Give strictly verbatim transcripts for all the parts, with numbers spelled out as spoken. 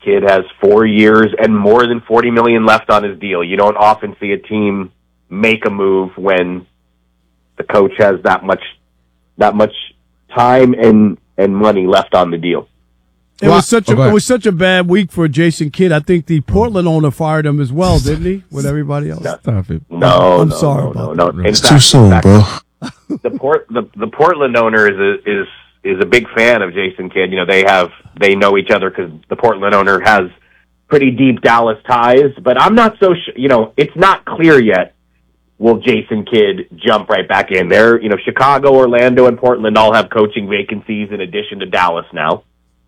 Kid has four years and more than forty million dollars left on his deal. You don't often see a team make a move when the coach has that much that much time and, and money left on the deal. It was such a it was such a bad week for Jason Kidd. I think the Portland owner fired him as well, didn't he? With everybody else. No, Stop it. no I'm no, sorry no, about no, no. It's fact, too soon, fact, bro. The port the, the Portland owner is a, is is a big fan of Jason Kidd. You know, they have they know each other because the Portland owner has pretty deep Dallas ties. But I'm not so sure. You know, it's not clear yet. Will Jason Kidd jump right back in there? You know, Chicago, Orlando, and Portland all have coaching vacancies in addition to Dallas now.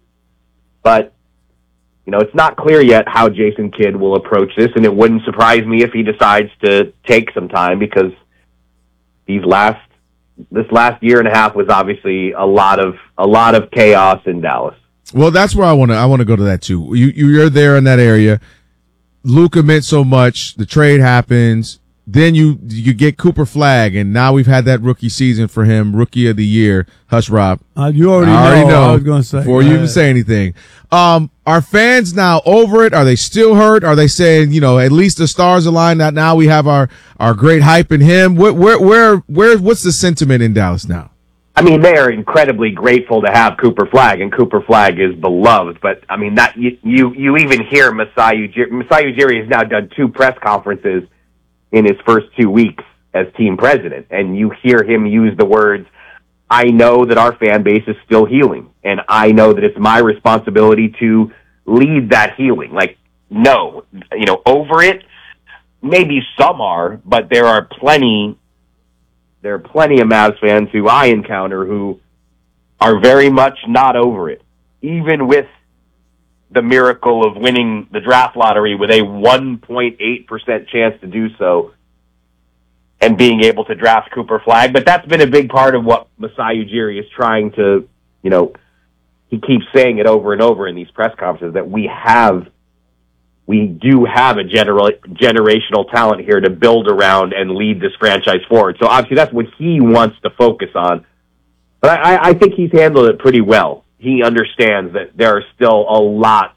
But, you know, it's not clear yet how Jason Kidd will approach this, and it wouldn't surprise me if he decides to take some time because these last this last year and a half was obviously a lot of a lot of chaos in Dallas. Well, that's where I want to I want to go to that too. You you're there in that area. Luka meant so much. The trade happens. Then you you get Cooper Flagg, and now we've had that rookie season for him, rookie of the year. Hush, Rob. Uh, you already, I already know, know. I was going to say before you even say anything. Um, are fans now over it? Are they still hurt? Are they saying, you know, at least the stars align? That now we have our our great hype in him. Where where where where? What's the sentiment in Dallas now? I mean, they are incredibly grateful to have Cooper Flagg, and Cooper Flagg is beloved. But I mean, that you you, you even hear Masai Ujiri. Masai Ujiri has now done two press conferences in his first two weeks as team president, and you hear him use the words, I know that our fan base is still healing, and I know that it's my responsibility to lead that healing. Like, no, you know, over it, maybe some are, but there are plenty, there are plenty of Mavs fans who I encounter who are very much not over it, even with the miracle of winning the draft lottery with a one point eight percent chance to do so and being able to draft Cooper Flagg. But that's been a big part of what Masai Ujiri is trying to, you know, he keeps saying it over and over in these press conferences that we have, we do have a general, generational talent here to build around and lead this franchise forward. So obviously that's what he wants to focus on. But I, I think he's handled it pretty well. He understands that there are still a lot,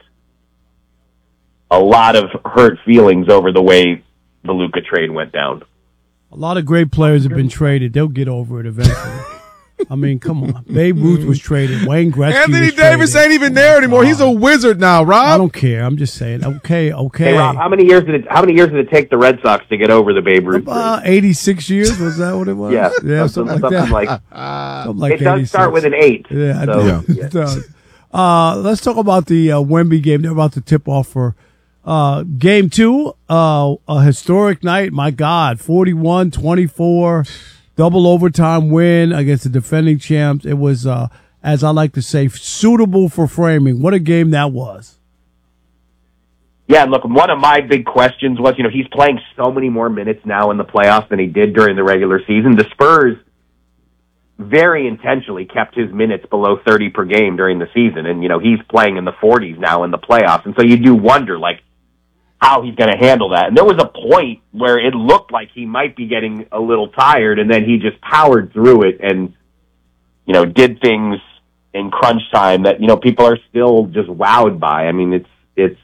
a lot of hurt feelings over the way the Luka trade went down. A lot of great players have been traded. They'll get over it eventually. I mean, come on. Babe Ruth was traded. Wayne Gretzky Anthony was Davis traded. ain't even there anymore. He's a wizard now, Rob. I don't care. I'm just saying. Okay, okay. Hey, Rob, how many years did it? How many years did it take the Red Sox to get over the Babe Ruth? Uh, eighty-six years. Was that what it was? Yeah, yeah, something, something like something that. like, something like it does start with an eight. Yeah, so, yeah. yeah. It does. Uh, let's talk about the uh, Wemby game. They're about to tip off for uh, game two. Uh, a historic night. My God, forty-one twenty-four. Double overtime win against the defending champs. It was, uh, as I like to say, suitable for framing. What a game that was. Yeah, look, one of my big questions was, you know, he's playing so many more minutes now in the playoffs than he did during the regular season. The Spurs very intentionally kept his minutes below thirty per game during the season, and, you know, he's playing in the forties now in the playoffs. And so you do wonder, like, how he's going to handle that. And there was a point where it looked like he might be getting a little tired, and then he just powered through it and, you know, did things in crunch time that, you know, people are still just wowed by. I mean, it's, it's,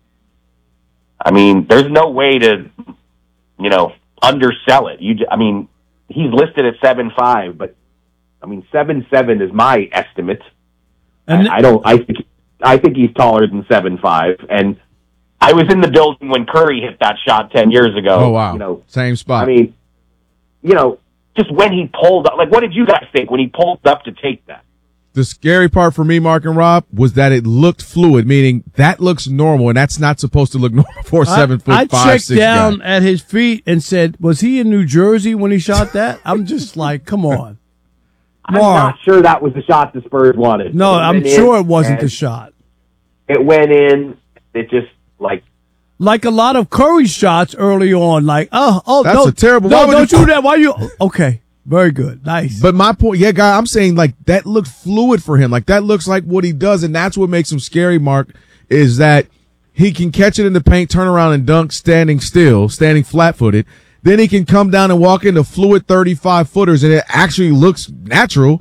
I mean, there's no way to, you know, undersell it. You, I mean, he's listed at seven five, but, I mean, seven seven is my estimate. And I, I don't, I think, I think he's taller than seven five, and I was in the building when Curry hit that shot ten years ago. Oh, wow. You know, same spot. I mean, you know, just when he pulled up, like, what did you guys think when he pulled up to take that? The scary part for me, Mark and Rob, was that it looked fluid, meaning that looks normal, and that's not supposed to look normal for a seven foot I five, checked six down guy. at his feet and said, was he in New Jersey when he shot that? I'm just like, come on. I'm not sure that was the shot the Spurs wanted. No, It I'm went sure in, it wasn't and the shot. It went in. It just, like, Like a lot of Curry shots early on, like, oh, oh, That's don't, a terrible- No, why would don't you- do that. Why you? Okay, very good, nice. But my point, yeah, guy, I'm saying like that looked fluid for him. Like that looks like what he does, and that's what makes him scary, Mark, is that he can catch it in the paint, turn around and dunk standing still, standing flat footed. Then he can come down and walk into fluid thirty-five footers, and it actually looks natural.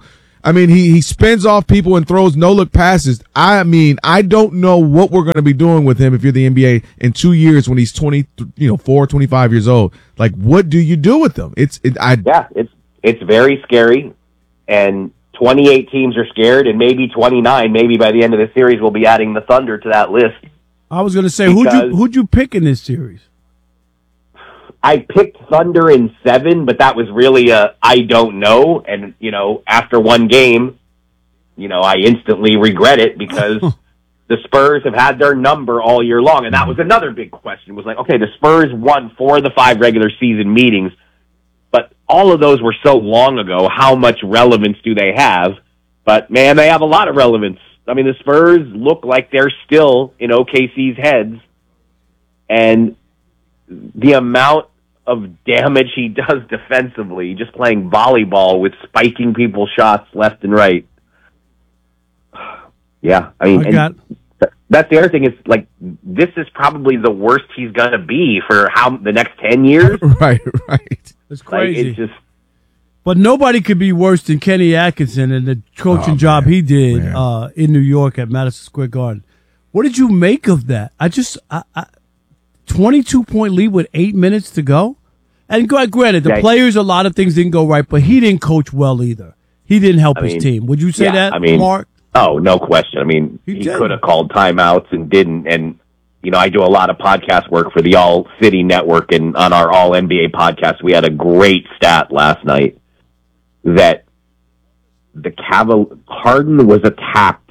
I mean, he, he spins off people and throws no-look passes. I mean, I don't know what we're going to be doing with him if you're the N B A in two years when he's twenty, you know, four, twenty-five years old. Like, what do you do with him? It's it, I yeah, it's it's very scary, and twenty-eight teams are scared, and maybe twenty-nine. Maybe by the end of the series, we'll be adding the Thunder to that list. I was going to say, who'd you who'd you pick in this series? I picked Thunder in seven, but that was really a I don't know. And, you know, after one game, you know, I instantly regret it because the Spurs have had their number all year long. And that was another big question. Was like, okay, the Spurs won four of the five regular season meetings, but all of those were so long ago. How much relevance do they have? But, man, they have a lot of relevance. I mean, the Spurs look like they're still in O K C's heads. And the amount of damage he does defensively, just playing volleyball with spiking people's shots left and right. Yeah, I mean, I got... and that's the other thing is, like, this is probably the worst he's going to be for how the next ten years. Right, right. It's crazy. Like, it's just... But nobody could be worse than Kenny Atkinson and the coaching Oh, job man, he did man. uh, in New York at Madison Square Garden. What did you make of that? I just... I, I, twenty-two point lead with eight minutes to go. And granted, the Yeah. players, a lot of things didn't go right, but he didn't coach well either. He didn't help I his mean, team. Would you say yeah, that, I mean, Mark? Oh, no question. I mean, He he, did. could have called timeouts and didn't. And, you know, I do a lot of podcast work for the All City Network, and on our All N B A podcast, we had a great stat last night that the Caval- Harden was attacked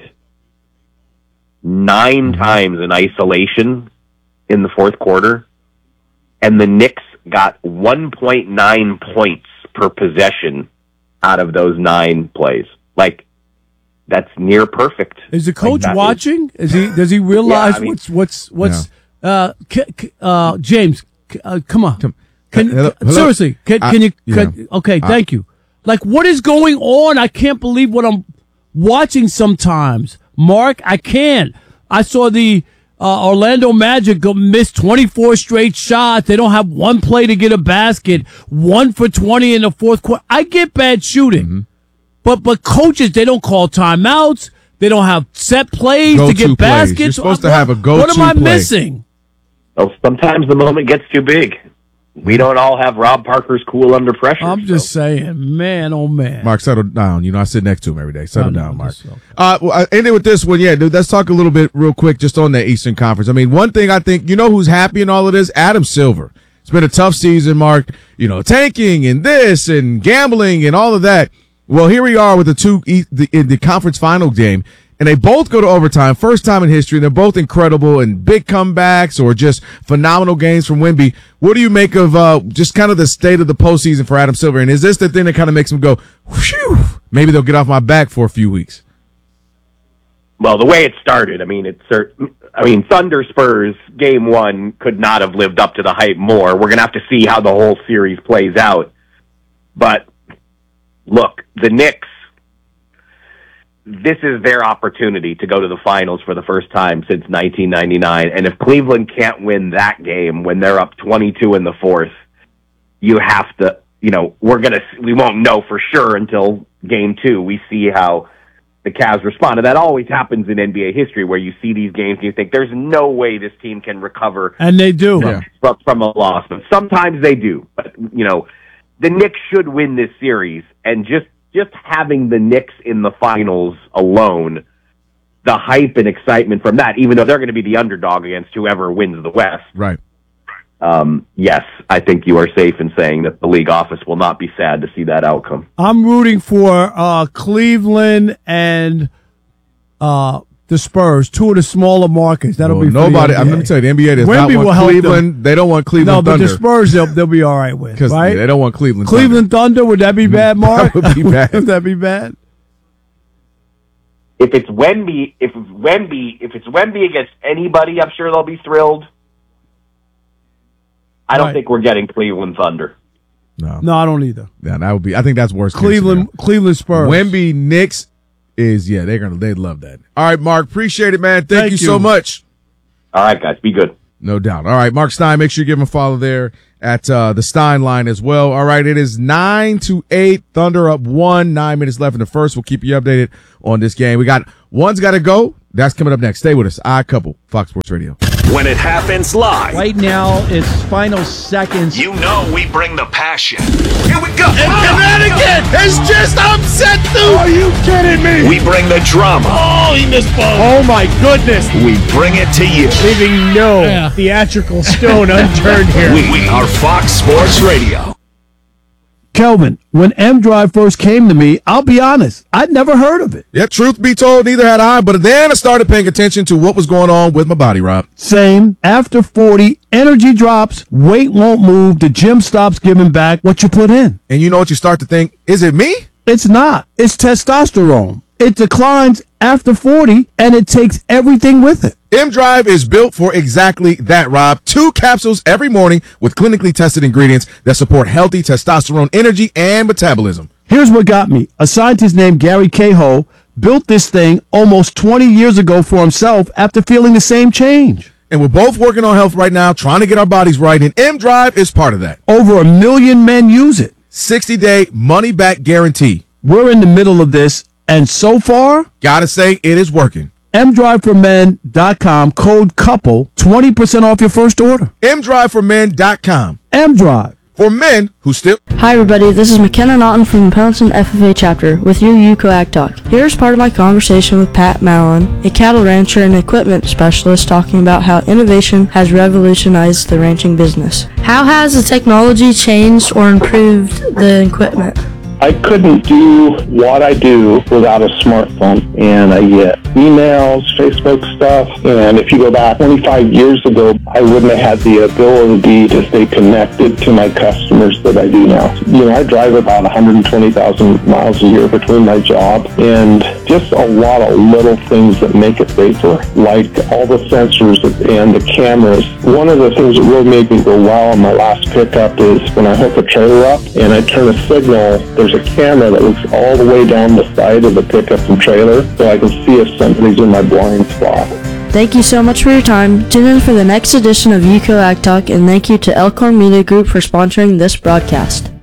nine times in isolation in the fourth quarter, and the Knicks got one point nine points per possession out of those nine plays. Like, that's near perfect. Is the Like, coach that watching? Is he? Does he realize Yeah, I mean- what's what's what's? Uh, c- c- uh, James, c- uh, come on. Come- Can, Hello- c- hello? seriously? Can, I- can you? yeah. Can, okay, thank you. Like, what is going on? I can't believe what I'm watching. Sometimes, Mark, I can't. I saw the uh, Orlando Magic go miss twenty-four straight shots. They don't have one play to get a basket. One for twenty in the fourth quarter. I get bad shooting, Mm-hmm. but but coaches, they don't call timeouts. They don't have set plays Go-to to get plays. baskets. You're supposed What- to have a go-to What am I play. missing? Well, sometimes the moment gets too big. We don't all have Rob Parker's cool under pressure. I'm just so. saying, man, oh man. Mark, settle down. You know, I sit next to him every day. Settle I know, down, Mark. just- okay. Uh, well, I ended with this one. Yeah, dude, let's talk a little bit real quick just on the Eastern Conference. I mean, one thing I think, you know who's happy in all of this? Adam Silver. It's been a tough season, Mark. You know, tanking and this and gambling and all of that. Well, here we are with the two e- the, in the conference final game, and they both go to overtime, first time in history. They're both incredible and big comebacks or just phenomenal games from Wemby. What do you make of uh, just kind of the state of the postseason for Adam Silver? And is this the thing that kind of makes him go, whew, maybe they'll get off my back for a few weeks? Well, the way it started, I mean, it's certain. I mean, Thunder Spurs game one could not have lived up to the hype more. We're going to have to see how the whole series plays out. But look, the Knicks, this is their opportunity to go to the finals for the first time since nineteen ninety-nine. And if Cleveland can't win that game when they're up twenty-two in the fourth, you have to, you know, we're going to, we won't know for sure until game two. We see how the Cavs respond. And that always happens in N B A history where you see these games and you think there's no way this team can recover And they do. Yeah. from, from a loss. But sometimes they do. But, you know, the Knicks should win this series. And just, just having the Knicks in the finals alone, the hype and excitement from that, even though they're going to be the underdog against whoever wins the West, Right. um, yes, I think you are safe in saying that the league office will not be sad to see that outcome. I'm rooting for uh, Cleveland and uh, the Spurs, two of the smaller markets. That'll Well, be for nobody. the I'm N B A. going to tell you, the N B A does Wemby not will want help Cleveland. They don't want Cleveland No, but Thunder. the Spurs they'll they'll be all right with, Because right? they don't want Cleveland Cleveland Thunder, would that be bad, Mark? would be bad. Would that be bad? If it's Wemby, if it's Wemby, if it's Wemby against anybody, I'm sure they'll be thrilled. I don't Right. think we're getting Cleveland Thunder. Thunder. No. No, I don't either. Yeah, that would be. I think that's worse. case Cleveland, Cleveland Spurs. scenario. Wemby Knicks is yeah. They're gonna. They love that. All right, Mark. Appreciate it, man. Thank, Thank you, you. so much. All right, guys, be good. No doubt. All right, Mark Stein. Make sure you give him a follow there at uh, the Stein line as well. All right, it is nine to eight. Thunder up one. Nine minutes left in the first. We'll keep you updated on this game. We got one's got to go. That's coming up next. Stay with us. Odd Couple, Fox Sports Radio. When it happens live. Right now, it's final seconds. You know we bring the passion. Here we go. And Connecticut is just upset, dude. Are you kidding me? We bring the drama. Oh, he missed both. Oh, my goodness. We bring it to you. Leaving no yeah. theatrical stone unturned here. We, we are Fox Sports Radio. Kelvin, when M-Drive first came to me, I'll be honest, I'd never heard of it. Yeah, truth be told, neither had I, but then I started paying attention to what was going on with my body, Rob. Same. After forty, energy drops, weight won't move, the gym stops giving back what you put in. And you know what you start to think? Is it me? It's not. It's testosterone. It declines after forty, and it takes everything with it. M-Drive is built for exactly that, Rob. Two capsules every morning with clinically tested ingredients that support healthy testosterone, energy, and metabolism. Here's what got me. A scientist named Gary Cahill built this thing almost twenty years ago for himself after feeling the same change. And we're both working on health right now, trying to get our bodies right, and M-Drive is part of that. Over a million men use it. sixty-day money-back guarantee. We're in the middle of this, and so far, gotta say, it is working. M drive for men dot com, code COUPLE, twenty percent off your first order. M drive for men dot com. M-Drive. For men who still... Hi everybody, this is McKenna Naughton from the Pendleton F F A chapter with your U C O A G Talk. Here's part of my conversation with Pat Mallon, a cattle rancher and equipment specialist, talking about how innovation has revolutionized the ranching business. How has the technology changed or improved the equipment? I couldn't do what I do without a smartphone, and I get emails, Facebook stuff, and if you go back twenty-five years ago, I wouldn't have had the ability to stay connected to my customers that I do now. You know, I drive about one hundred twenty thousand miles a year between my job, and just a lot of little things that make it safer, like all the sensors and the cameras. One of the things that really made me go wow on my last pickup is when I hook a trailer up and I turn a signal, there's a camera that looks all the way down the side of the pickup and trailer, so I can see if somebody's in my blind spot. Thank you so much for your time. Tune in for the next edition of U C O A G Talk, and thank you to Elkhorn Media Group for sponsoring this broadcast.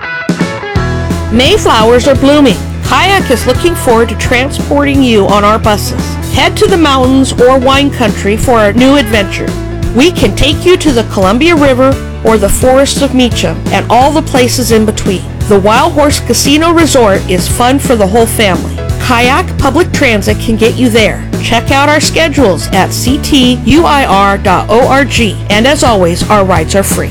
Mayflowers are blooming. Kayak is looking forward to transporting you on our buses. Head to the mountains or wine country for our new adventure. We can take you to the Columbia River or the forests of Meacham and all the places in between. The Wild Horse Casino Resort is fun for the whole family. Kayak Public Transit can get you there. Check out our schedules at c t u i r dot org. And as always, our rides are free.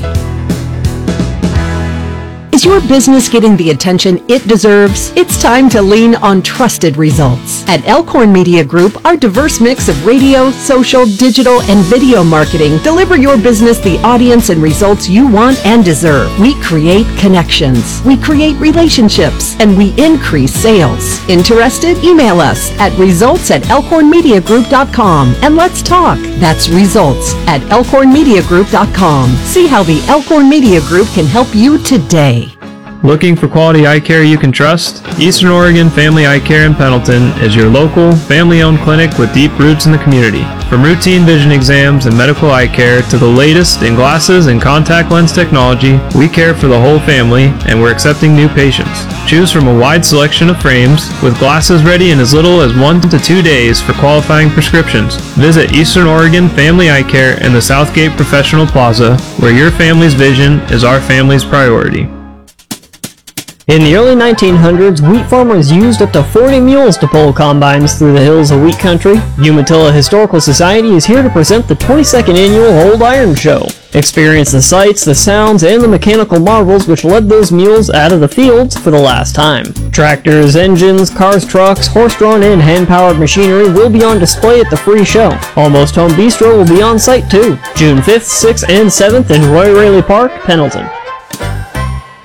Is your business getting the attention it deserves? It's time to lean on trusted results. At Elkhorn Media Group, our diverse mix of radio, social, digital, and video marketing deliver your business the audience and results you want and deserve. We create connections, we create relationships, and we increase sales. Interested? Email us at results at elkhorn media group dot com and let's talk. That's results at elkhorn media group dot com. See how the Elkhorn Media Group can help you today. Looking for quality eye care you can trust? Eastern Oregon Family Eye Care in Pendleton is your local, family-owned clinic with deep roots in the community. From routine vision exams and medical eye care to the latest in glasses and contact lens technology, we care for the whole family and we're accepting new patients. Choose from a wide selection of frames with glasses ready in as little as one to two days for qualifying prescriptions. Visit Eastern Oregon Family Eye Care in the Southgate Professional Plaza, where your family's vision is our family's priority. In the early nineteen hundreds, wheat farmers used up to forty mules to pull combines through the hills of wheat country. Umatilla Historical Society is here to present the twenty-second annual Old Iron Show. Experience the sights, the sounds, and the mechanical marvels which led those mules out of the fields for the last time. Tractors, engines, cars, trucks, horse-drawn and hand-powered machinery will be on display at the free show. Almost Home Bistro will be on site too. June fifth, sixth, and seventh in Roy Raley Park, Pendleton.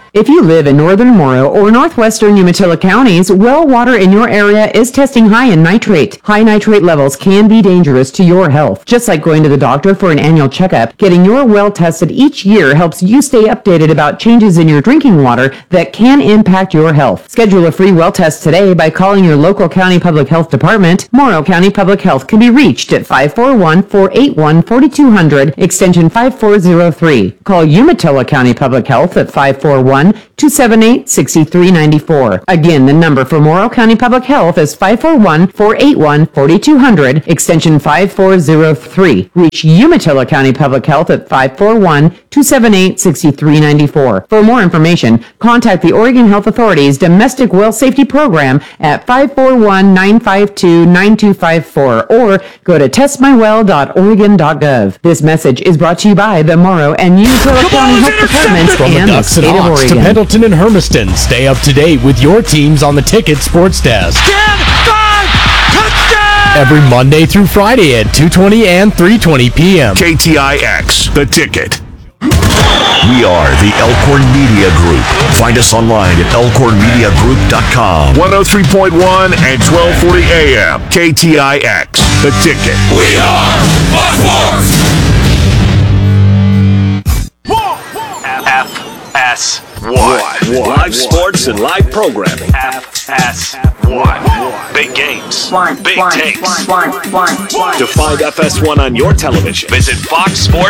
If you live in northern Morrow or northwestern Umatilla counties, well water in your area is testing high in nitrate. High nitrate levels can be dangerous to your health. Just like going to the doctor for an annual checkup, getting your well tested each year helps you stay updated about changes in your drinking water that can impact your health. Schedule a free well test today by calling your local county public health department. Morrow County Public Health can be reached at five four one, four eight one, four two zero zero, extension five four zero three. Call Umatilla County Public Health at five four one, two seven eight, six three nine four. Again, the number for Morrow County Public Health is five four one, four eight one, four two zero zero, extension five four zero three. Reach Umatilla County Public Health at five four one, two seven eight, six three nine four. For more information, contact the Oregon Health Authority's Domestic Well Safety Program at five four one, nine five two, nine two five four or go to test my well dot oregon dot gov. This message is brought to you by the Morrow and Umatilla County Health Departments From the and the Ducks and state of Hawks to Oregon. Pendleton and Hermiston, stay up to date with your teams on the Ticket Sports Desk. Every Monday through Friday at two twenty and three twenty p.m. K T I X, The Ticket. We are the Elkhorn Media Group. Find us online at elkhorn media group dot com. one oh three point one and twelve forty A M. K T I X, The Ticket. We are Fox F S one. Live sports and live programming. F S one. Big games. Big takes. To find F S one on your television, visit fox sports